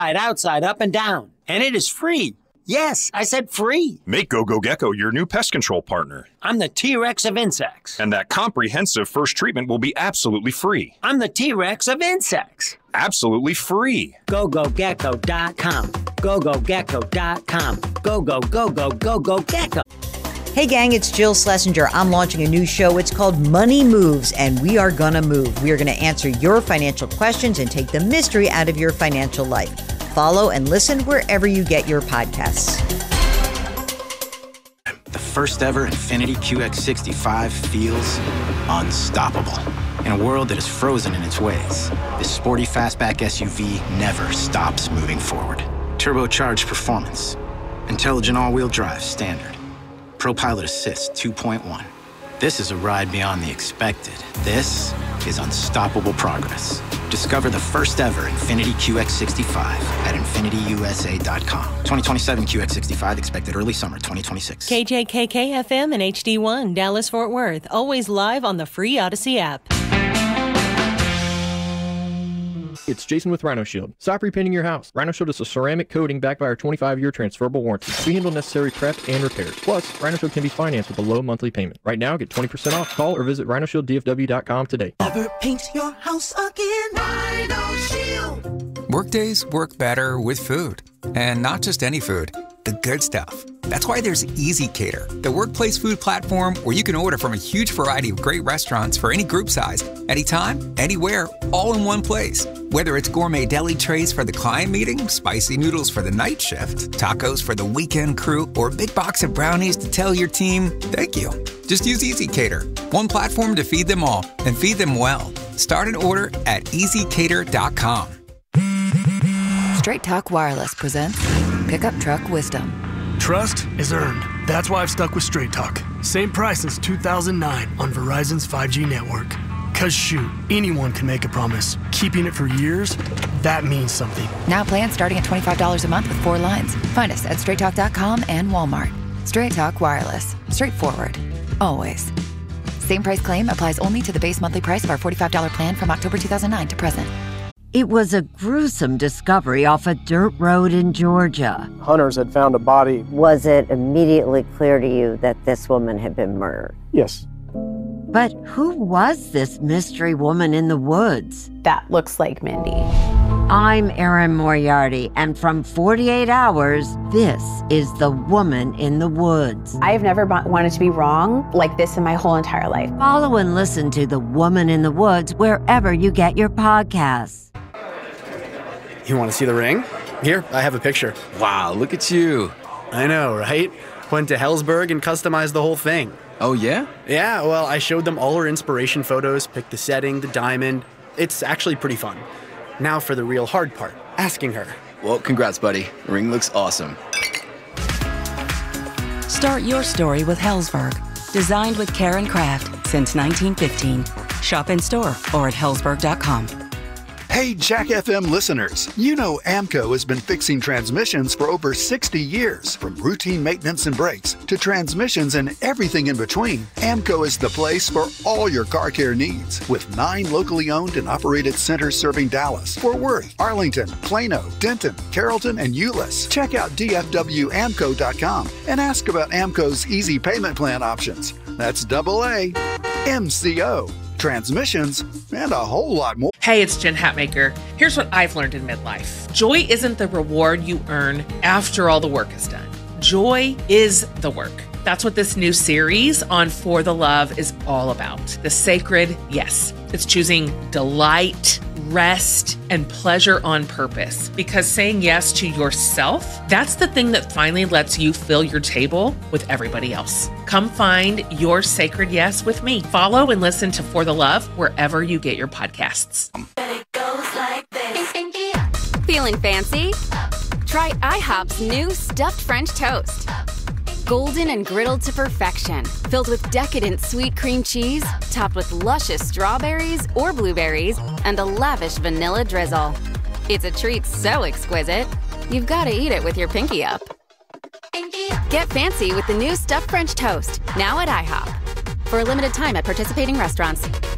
outside, up and down. And it is free. Yes, I said free. Make GoGo Gecko your new pest control partner. I'm the T-Rex of insects. And that comprehensive first treatment will be absolutely free. I'm the T-Rex of insects. Absolutely free. GoGoGecko.com. GoGoGecko.com. Go-go-go-go-go-go-gecko. Hey gang, it's Jill Schlesinger. I'm launching a new show. It's called Money Moves, and we are gonna move. We are gonna answer your financial questions and take the mystery out of your financial life. Follow and listen wherever you get your podcasts. The first ever Infiniti QX65 feels unstoppable. In a world that is frozen in its ways, this sporty fastback SUV never stops moving forward. Turbocharged performance, intelligent all-wheel drive standard, ProPilot Assist 2.1. This is a ride beyond the expected. This is unstoppable progress. Discover the first ever Infiniti QX65 at InfinityUSA.com. 2027 QX65 expected early summer 2026. KJKK FM and HD1, Dallas Fort Worth. Always live on the free Odyssey app. It's Jason with Rhino Shield. Stop repainting your house. Rhino Shield is a ceramic coating backed by our 25-year transferable warranty. We handle necessary prep and repairs. Plus, Rhino Shield can be financed with a low monthly payment. Right now, get 20% off. Call or visit RhinoShieldDFW.com today. Never paint your house again. Rhino Shield. Workdays work better with food. And not just any food. The good stuff. That's why there's Easy Cater, the workplace food platform where you can order from a huge variety of great restaurants for any group size, anytime, anywhere, all in one place. Whether it's gourmet deli trays for the client meeting, spicy noodles for the night shift, tacos for the weekend crew, or a big box of brownies to tell your team, thank you. Just use Easy Cater, one platform to feed them all and feed them well. Start an order at EasyCater.com. Straight Talk Wireless presents Pickup Truck Wisdom. Trust is earned. That's why I've stuck with Straight Talk. Same price since 2009 on Verizon's 5G network. Cause shoot, anyone can make a promise. Keeping it for years, that means something. Now plans starting at $25 a month with 4 lines. Find us at straighttalk.com and Walmart. Straight Talk Wireless. Straightforward. Always. Same price claim applies only to the base monthly price of our $45 plan from October 2009 to present. It was a gruesome discovery off a dirt road in Georgia. Hunters had found a body. Was it immediately clear to you that this woman had been murdered? Yes. But who was this mystery woman in the woods? That looks like Mindy. I'm Erin Moriarty, and from 48 Hours, this is The Woman in the Woods. I've never wanted to be wrong like this in my whole entire life. Follow and listen to The Woman in the Woods wherever you get your podcasts. You want to see the ring? Here, I have a picture. Wow, look at you. I know, right? Went to Helzberg and customized the whole thing. Oh, yeah? Yeah, well, I showed them all her inspiration photos, picked the setting, the diamond. It's actually pretty fun. Now for the real hard part, asking her. Well, congrats, buddy. The ring looks awesome. Start your story with Helzberg. Designed with care and craft since 1915. Shop in store or at helzberg.com. Hey, Jack FM listeners, you know AMCO has been fixing transmissions for over 60 years. From routine maintenance and brakes to transmissions and everything in between, AMCO is the place for all your car care needs. With 9 locally owned and operated centers serving Dallas, Fort Worth, Arlington, Plano, Denton, Carrollton, and Euless. Check out DFWAMCO.com and ask about AMCO's easy payment plan options. That's AA MCO. Transmissions, and a whole lot more. Hey, it's Jen Hatmaker. Here's what I've learned in midlife. Joy isn't the reward you earn after all the work is done. Joy is the work. That's what this new series on For the Love is all about. The sacred yes. It's choosing delight, rest, and pleasure on purpose. Because saying yes to yourself, that's the thing that finally lets you fill your table with everybody else. Come find your sacred yes with me. Follow and listen to For the Love wherever you get your podcasts. Feeling fancy? Try IHOP's new stuffed French toast. Golden and griddled to perfection, filled with decadent sweet cream cheese, topped with luscious strawberries or blueberries, and a lavish vanilla drizzle. It's a treat so exquisite, you've got to eat it with your pinky up. Get fancy with the new stuffed French toast, now at IHOP. For a limited time at participating restaurants.